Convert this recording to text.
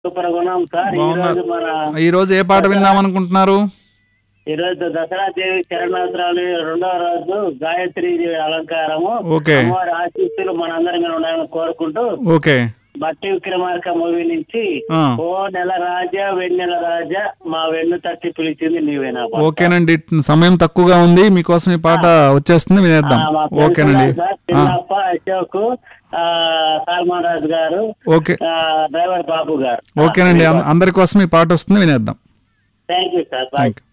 Super గా ఉన్నాం sir. ఈ బాగున్నారు. రోజు మన ఈ రోజు ఏ పాట విందామనుకుంటున్నారు? ఈ రోజు దసరా దేవి శరణార్థాలు రెండవ రోజు గాయత్రి అలంకారము. ఓకే. అమ్మవారి ఆశీస్సులు మనందరి మీద ఉండాలని కోరుకుంటూ ఓకే. బట్టి విక్రమార్క మూవీ నుంచి ఆ, ఓ నెల రాజా వెన్నెల రాజా మా వెన్ను తట్టి పిలిచింది నీవేనా పాట. ఓకేనండి. సమయం తక్కువగా ఉంది, మీకోసం ఈ పాట వచ్చేస్తుంది, వినేద్దాం. మా ఫ్రెండ్స్ ఓకేనండి. ఉన్నారు సార్, చిన్నప్ప అశోక్, సల్మాన్ రాజు గారు, ఓకే. డ్రైవర్ బాబు గారు. ఓకేనండి. అందరి కోసం ఈ పాట వస్తుంది, వినేద్దాం. Thank you sir. Bye. Thank you.